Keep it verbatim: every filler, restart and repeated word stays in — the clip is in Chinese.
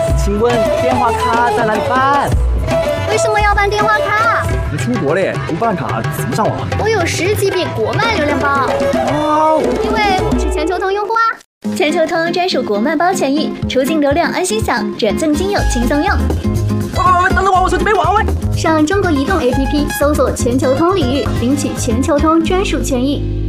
请问电话卡在哪里办？ 为什么要办电话卡？ 你出国嘞，不办卡怎么上网？ 我有十 G B 国漫流量包。 哇， 因为我是全球通用户啊。全球通专属国漫包权益，出境流量安心享，转赠金友轻松用。 喂，等等我，我手机没网喂。 上中国移动 A P P 搜索全球通领域，领取全球通专属权益。